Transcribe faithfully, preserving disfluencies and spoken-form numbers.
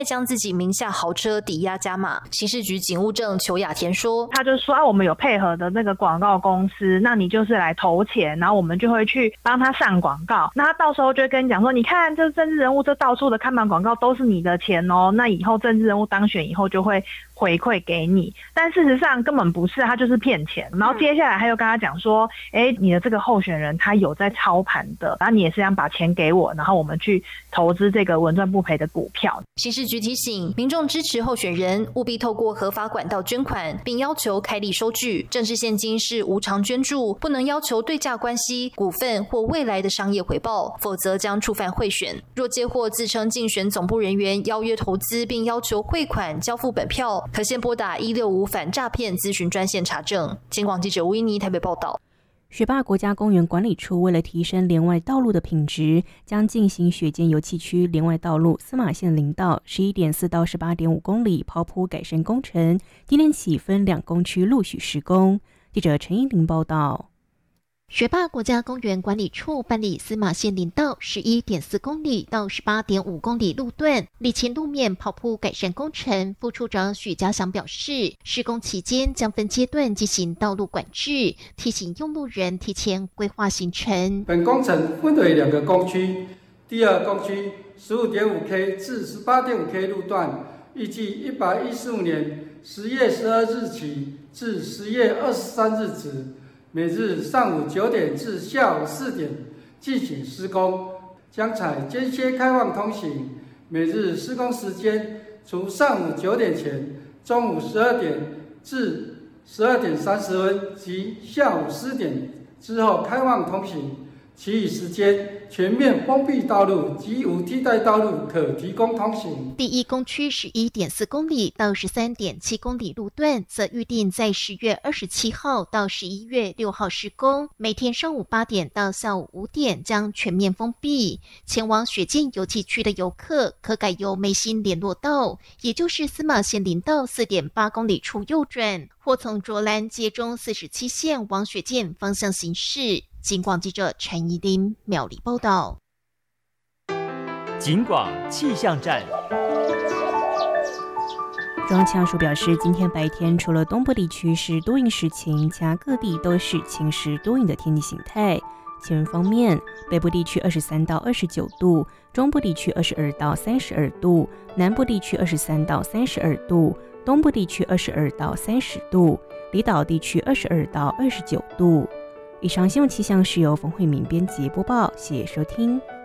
将自己名下豪车抵押加码。刑事局警务证邱雅田说， 他就说啊，我们有配合的那个广告公司，那你就是来投钱，然后我们就会去帮他上广告，那他到时候就会跟你讲说，你看这政治人物这到处的看板广告都是你的钱哦，那以后政治人物当选以后就会回馈给你，但事实上根本不是，他就是骗钱。然后接下来他又跟他讲说，哎，你的这个候选人他有在操盘的，然后你也是想把钱给我，然后我们去投资这个稳赚不赔的股票。 刑事局提醒民众支持候选人务必透过合法管道捐款，并要求开立收据。政治现金是无偿捐助，不能要求对价关系、股份或未来的商业回报，否则将触犯贿选。若接获自称竞选总部人员邀约投资，并要求汇款、交付本票，可先拨打一六五反诈骗咨询专线查证。警广记者吴依妮台北报道。 雪霸国家公园管理处为了提升连外道路的品质，将进行雪见油气区连外道路司马线林道 十一点四 到 十八点五 公里刨铺改善工程，今天起分两工区陆续施工。记者陈依玲报道。 雪霸国家公园管理处办理司马线林道 十一点四 公里到 十八点五 公里路段沥青路面刨铺改善工程，副处长许家祥表示，施工期间将分阶段进行道路管制，提醒用路人提前规划行程。 本工程分为两个工区，第二工区 十五点五 K 至 十八点五 K 路段，预计一百一十五年十月十二日起至十月二十三日止，每日上午九点至下午四点进行施工，将采间歇开放通行。每日施工时间除上午九点前、中午十二点至十二点三十分及下午四点之后开放通行，其余时间全面封闭道路及无替代道路可提供通行。 第一工区 十一点四 公里到 十三点七 公里路段，则预定在十月二十七号到十一月六号施工，每天上午八点到下午五点将全面封闭。前往雪见油气区的游客可改由眉心联络道，也就是司马线林道 四点八 公里处右转，或从卓兰街中四十七线往雪见方向行驶。警广记者陈怡琳苗栗报道。 警广气象站。 中央气象署表示，今天白天除了东部地区是多云时晴，其他各地都是晴时多云的天气形态。气温方面，北部地区二十三到二十九度，中部地区二十二到三十二度，南部地区二十三到三十二度，东部地区二十二到三十度，离岛地区二十二到二十九度。以上新闻气象是由冯慧敏编辑播报，谢谢收听。